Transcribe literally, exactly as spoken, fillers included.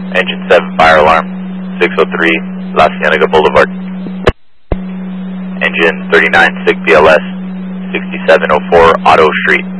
Engine seven fire alarm, six oh three La Cienega Boulevard. Engine thirty-nine S I G B L S, sixty-seven oh four Auto Street.